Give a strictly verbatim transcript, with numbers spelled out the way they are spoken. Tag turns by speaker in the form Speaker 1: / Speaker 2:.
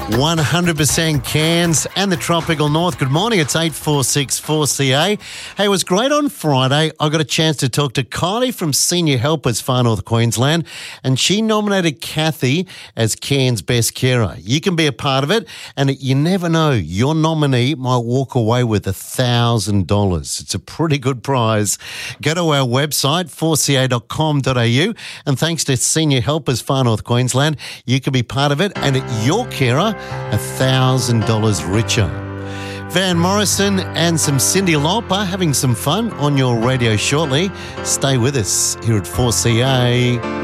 Speaker 1: one hundred percent Cairns and the tropical north. Good morning. It's eight four six four C A. Hey, it was great on Friday. I got a chance to talk to Kylie from Senior Helpers Far North Queensland, and she nominated Kathy as Cairns Best Carer. You can be a part of it, and you never know, your nominee might walk away with one thousand dollars. It's a pretty good prize. Go to our website, four c a dot com dot a u, and thanks to Senior Helpers Far North Queensland, you can be part of it, and your carer one thousand dollars richer. Van Morrison and some Cyndi Lauper having some fun on your radio shortly. Stay with us here at four C A.